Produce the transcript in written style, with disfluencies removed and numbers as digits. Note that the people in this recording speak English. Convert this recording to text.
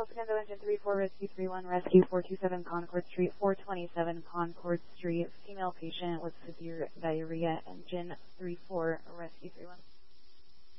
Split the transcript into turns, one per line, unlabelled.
Secando Engine 34, Rescue 31, Rescue 427, Concord Street, 427 Concord Street, female patient with severe diarrhea, Engine 34, Rescue 31.